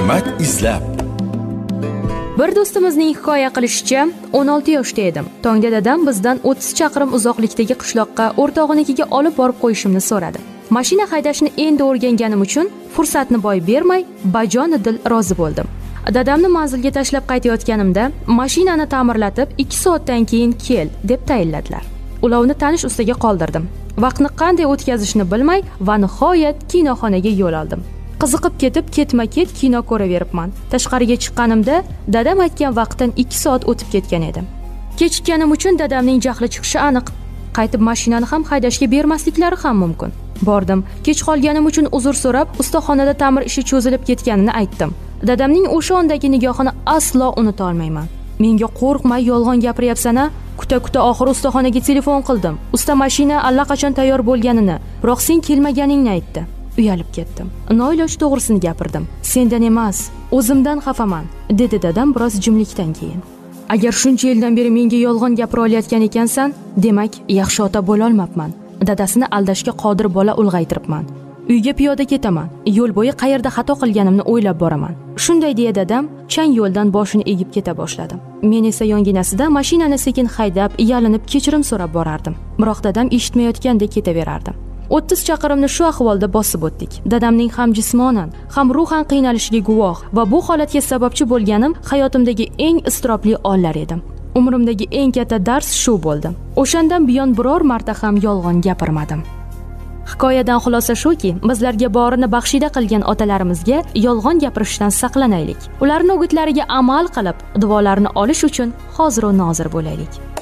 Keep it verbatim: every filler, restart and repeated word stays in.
hikmat izlab. Bir do'stimizning hikoya qilishicha, o'n olti yoshda edim. Tongda dadam bizdan o'ttiz chaqirim uzoqlikdagi qishloqqa o'rtog'inikiga olib borib qo'yishimni so'radi. Mashina haydashni endi o'rganganim uchun fursatni boy bermay, bajonidil rozi bo'ldim. Dadamni manzilga tashlab qaytayotganimda mashinani ta'mirlatib ikki soatdan keyin kel deb tayinladilar. Ulovni tanish ustaga qoldirdim. Vaqtni qanday o'tkazishni bilmay va nihoyat kinoxonaga yo'l oldim. Qiziqib ketib ketma-ket kino ko'raveribman. Tashqariga chiqqanimda dadam aytgan vaqtdan ikki soat o'tib ketgan edi. Kechikkanim uchun dadamning jahli chiqishi aniq. Qaytib mashinani ham haydashga bermasliklari ham mumkin. Bordim. Kech qolganim uchun uzr so'rab, ustaxonada ta'mir ishi cho'zilib ketganini aytdim. Dadamning o'sha ondagi nigohini aslo unuta olmayman. Menga qo'rqmay yolg'on gapiryapsan-a? Kuta-kuta oxir ustaxonaga telefon qildim. Usta mashina allaqachon tayyor bo'lganini, biroq sen kelmaganingni aytdi. Uyalib ketdim. Noiloj to'g'risini gapirdim. Sendan emas, o'zimdan xafaman, dedi dadam biroz jimlikdan keyin. Agar shuncha yildan beri menga yolg'on gapira olayotgan ekansan, demak, yaxshi ota bo'la olmabman. Dadasini aldashga qodir bola ulg'aytiribman. Uyga piyoda ketaman. Yo'l bo'yi qayerda xato qilganimni o'ylab boraman. Shunday deya dadam chang yo'ldan boshini egib keta boshladi. Men esa yonginasida mashinani sekin haydab, yalinib kechirim so'rab borardim. Biroq dadam eshitmayotgandek ketaverardi. o'ttiz chaqirimni shu ahvolda bosib o'tdik. Dadamning ham jismonan, ham ruhan qiynalishiga guvoh va bu holatga sababchi bo'lganim hayotimdagi eng iztirobli onlar edim. Umrimdagi eng katta dars shu bo'ldi. O'shandan buyon biror marta ham yolg'on gapirmadim. Hikoyadan xulosa shuki, bizlarga borini baxshida qilgan otalarimizga yolg'on gapirishdan saqlanaylik. Ularning o'gitlariga amal qilib, duolarini olish uchun hozir va nozir bo'laylik.